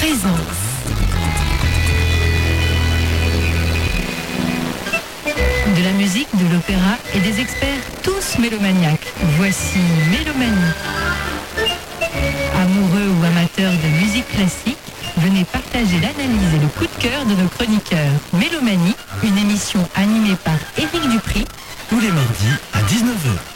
présence. De la musique, de l'opéra et des experts, tous mélomaniaques. Voici Mélomanie. Amoureux ou amateurs de musique classique, venez partager l'analyse et le coup de cœur de nos chroniqueurs. Mélomanie, une émission animée par Éric Dupry. Tous les mardis à 19h.